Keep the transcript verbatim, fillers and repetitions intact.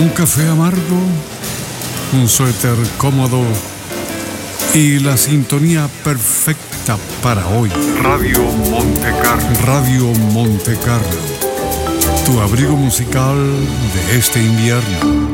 Un café amargo, un suéter cómodo y la sintonía perfecta para hoy. Radio Monte Carlo. Radio Monte Carlo, tu abrigo musical de este invierno.